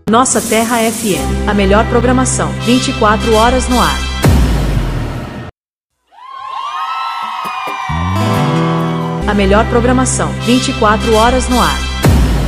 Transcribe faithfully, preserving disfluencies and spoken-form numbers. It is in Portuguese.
Nossa Terra F M, a melhor programação, vinte e quatro horas no ar. A melhor programação, vinte e quatro horas no ar.